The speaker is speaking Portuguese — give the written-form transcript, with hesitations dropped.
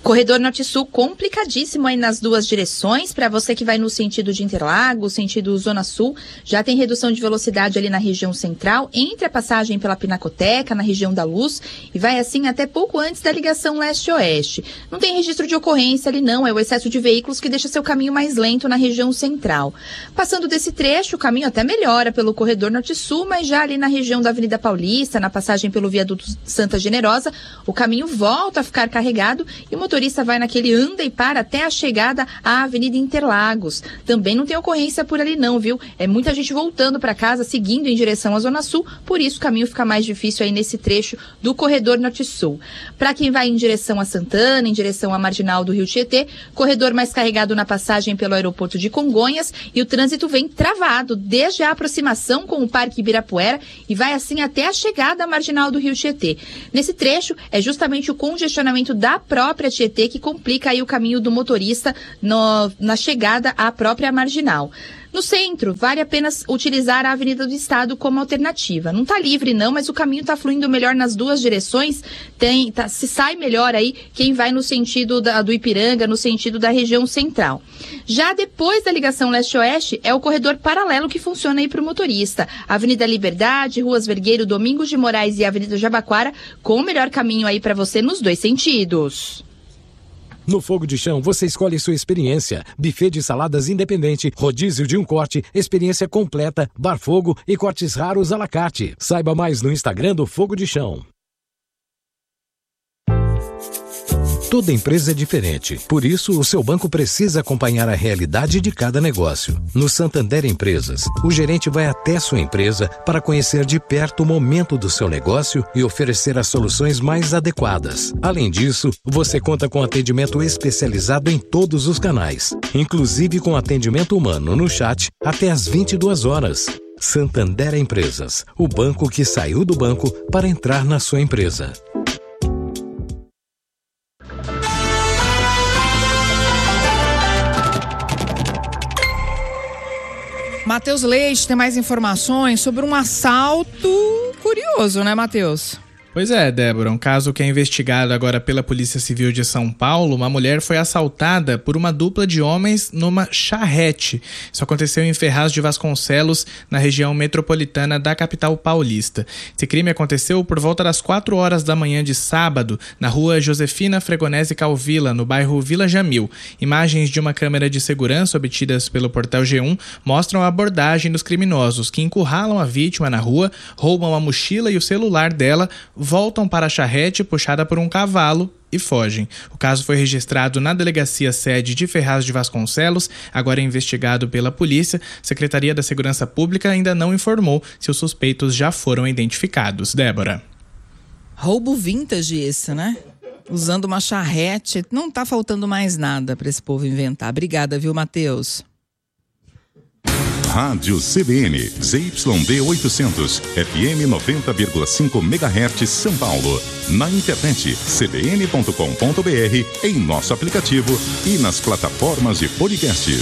Corredor Norte-Sul complicadíssimo aí nas duas direções. Para você que vai no sentido de Interlagos, sentido Zona Sul, já tem redução de velocidade ali na região central, entre a passagem pela Pinacoteca, na região da Luz, e vai assim até pouco antes da ligação leste-oeste. Não tem registro de ocorrência ali não, é o excesso de veículos que deixa seu caminho mais lento na região central. Passando desse trecho, o caminho até melhora pelo Corredor Norte-Sul, mas já ali na região da Avenida Paulista, na passagem pelo Viaduto Santa Generosa, o caminho volta a ficar carregado e o motorista vai naquele anda e para até a chegada à Avenida Interlagos. Também não tem ocorrência por ali não, viu? É muita gente voltando para casa, seguindo em direção à Zona Sul, por isso o caminho fica mais difícil aí nesse trecho do Corredor Norte-Sul. Para quem vai em direção a Santana, em direção à Marginal do Rio Tietê, corredor mais carregado na passagem pelo aeroporto de Congonhas e o trânsito vem travado desde a aproximação com o Parque Ibirapuera e vai assim até a chegada à Marginal do Rio Tietê. Nesse trecho é justamente o congestionamento da própria Tietê que complica aí o caminho do motorista na chegada à própria Marginal. No centro, vale apenas utilizar a Avenida do Estado como alternativa. Não está livre não, mas o caminho está fluindo melhor nas duas direções. Se sai melhor aí quem vai no sentido do Ipiranga, no sentido da região central. Já depois da ligação leste-oeste, é o corredor paralelo que funciona aí para o motorista. Avenida Liberdade, Ruas Vergueiro, Domingos de Moraes e Avenida Jabaquara, com o melhor caminho aí para você nos dois sentidos. No Fogo de Chão, você escolhe sua experiência. Buffet de saladas independente, rodízio de um corte, experiência completa, bar fogo e cortes raros à la carte. Saiba mais no Instagram do Fogo de Chão. Toda empresa é diferente, por isso o seu banco precisa acompanhar a realidade de cada negócio. No Santander Empresas, o gerente vai até sua empresa para conhecer de perto o momento do seu negócio e oferecer as soluções mais adequadas. Além disso, você conta com atendimento especializado em todos os canais, inclusive com atendimento humano no chat até às 22 horas. Santander Empresas, o banco que saiu do banco para entrar na sua empresa. Matheus Leite tem mais informações sobre um assalto curioso, né, Matheus? Pois é, Débora, um caso que é investigado agora pela Polícia Civil de São Paulo. Uma mulher foi assaltada por uma dupla de homens numa charrete. Isso aconteceu em Ferraz de Vasconcelos, na região metropolitana da capital paulista. Esse crime aconteceu por volta das 4 horas da manhã de sábado, na rua Josefina Fregonese Calvila, no bairro Vila Jamil. Imagens de uma câmera de segurança obtidas pelo portal G1 mostram a abordagem dos criminosos, que encurralam a vítima na rua, roubam a mochila e o celular dela, voltam para a charrete puxada por um cavalo e fogem. O caso foi registrado na delegacia sede de Ferraz de Vasconcelos, agora é investigado pela polícia. A Secretaria da Segurança Pública ainda não informou se os suspeitos já foram identificados. Débora. Roubo vintage esse, né? Usando uma charrete, não tá faltando mais nada para esse povo inventar. Obrigada, viu, Matheus? Rádio CBN, ZYD 800, FM 90,5 MHz São Paulo. Na internet, cbn.com.br, em nosso aplicativo e nas plataformas de podcast.